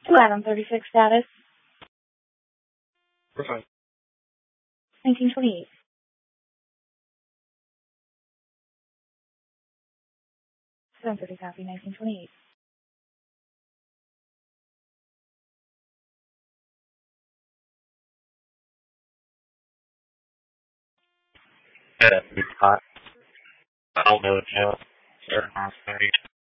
Adam 36 status. We're fine. 1928. Seven 30 copy, 1928. Yeah, it's hot. I don't know, Joe. Sure.